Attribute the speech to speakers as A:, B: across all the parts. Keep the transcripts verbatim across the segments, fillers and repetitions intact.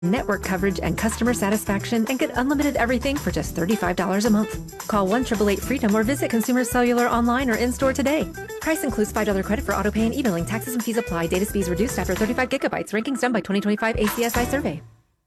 A: network coverage and customer satisfaction, and get unlimited everything for just thirty-five dollars a month. Call one eight eight eight freedom or visit Consumer Cellular online or in-store today. Price includes five dollars credit for autopay and e-billing. Taxes and fees apply. Data speeds reduced after thirty-five gigabytes. Rankings done by twenty twenty-five A C S I survey.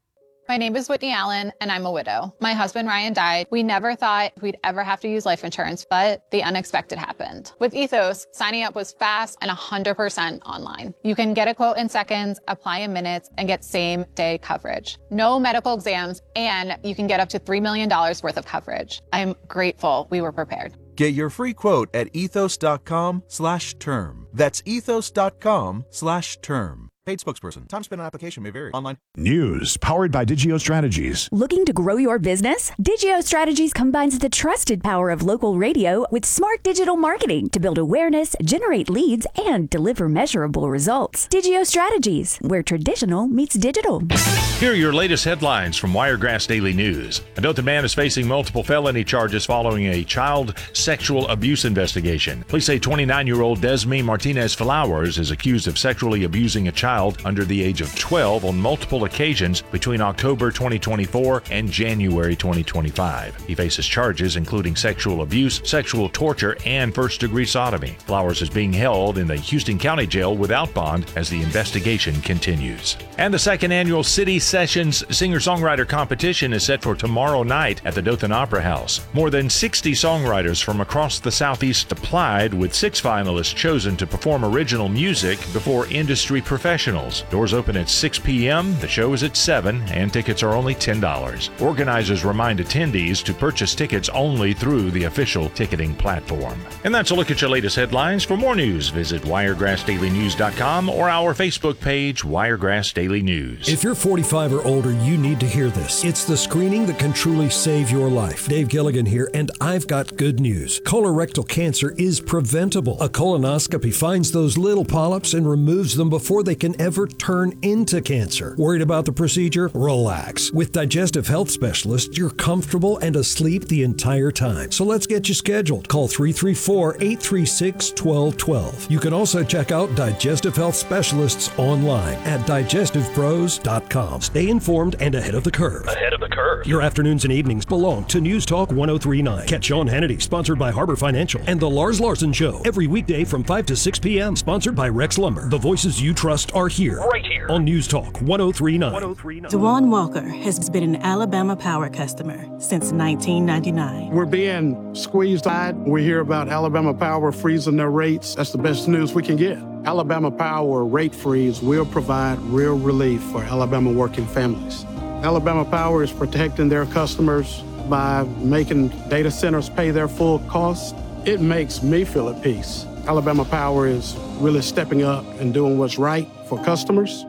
B: My name is Whitney Allen, and I'm a widow. My husband, Ryan, died. We never thought we'd ever have to use life insurance, but the unexpected happened. With Ethos, signing up was fast and one hundred percent online. You can get a quote in seconds, apply in minutes, and get same-day coverage. No medical exams, and you can get up to three million dollars worth of coverage. I'm grateful we were prepared.
C: Get your free quote at ethos.com slash term. That's ethos.com slash term. Paid spokesperson. Time spent on application may vary. Online.
D: News powered by Digio Strategies.
E: Looking to grow your business? Digio Strategies combines the trusted power of local radio with smart digital marketing to build awareness, generate leads, and deliver measurable results. Digio Strategies, where traditional meets digital.
F: Here are your latest headlines from Wiregrass Daily News. A Dothan man is facing multiple felony charges following a child sexual abuse investigation. Police say twenty-nine-year-old Desmi Martinez Flowers is accused of sexually abusing a child under the age of twelve on multiple occasions between October twenty twenty-four and January twenty twenty-five. He faces charges including sexual abuse, sexual torture, and first-degree sodomy. Flowers is being held in the Houston County Jail without bond as the investigation continues. And the second annual City Sessions Singer-Songwriter Competition is set for tomorrow night at the Dothan Opera House. More than sixty songwriters from across the Southeast applied, with six finalists chosen to perform original music before industry professionals. Doors open at six p.m., the show is at seven, and tickets are only ten dollars. Organizers remind attendees to purchase tickets only through the official ticketing platform. And that's a look at your latest headlines. For more news, visit wiregrass daily news dot com or our Facebook page, Wiregrass Daily News.
G: If you're forty-five or older, you need to hear this. It's the screening that can truly save your life. Dave Gilligan here, and I've got good news. Colorectal cancer is preventable. A colonoscopy finds those little polyps and removes them before they can ever turn into cancer. Worried about the procedure? Relax. With Digestive Health Specialists, you're comfortable and asleep the entire time. So let's get you scheduled. Call three three four, eight three six, one two one two. You can also check out Digestive Health Specialists online at digestive pros dot com. Stay informed and ahead of the curve.
H: Ahead of the curve.
G: Your afternoons and evenings belong to News Talk one oh three point nine. Catch Sean Hannity, sponsored by Harbor Financial, and The Lars Larson Show every weekday from five to six p.m. Sponsored by Rex Lumber. The voices you trust are here.
H: Right here.
G: On News Talk one oh three point nine.
I: DeJuan Walker has been an Alabama Power customer since nineteen ninety-nine.
J: We're being squeezed out. We hear about Alabama Power freezing their rates. That's the best news we can get. Alabama Power rate freeze will provide real relief for Alabama working families. Alabama Power is protecting their customers by making data centers pay their full cost. It makes me feel at peace. Alabama Power is really stepping up and doing what's right for customers.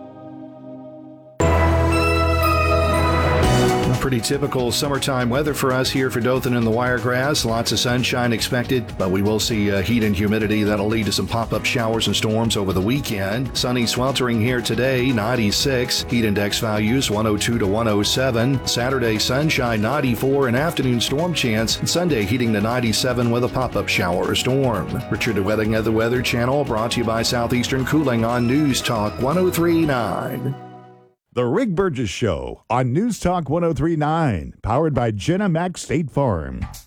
K: Pretty typical summertime weather for us here for Dothan and the Wiregrass. Lots of sunshine expected, but we will see uh, heat and humidity that'll lead to some pop-up showers and storms over the weekend. Sunny sweltering here today, ninety-six. Heat index values one oh two to one oh seven. Saturday sunshine, ninety-four, and afternoon storm chance. Sunday heating to ninety-seven with a pop-up shower or storm. Richard Wedding of the Weather Channel, brought to you by Southeastern Cooling on News Talk one oh three point nine.
D: The Rick Burgess Show on News Talk one oh three point nine, powered by Jenna Mac State Farm.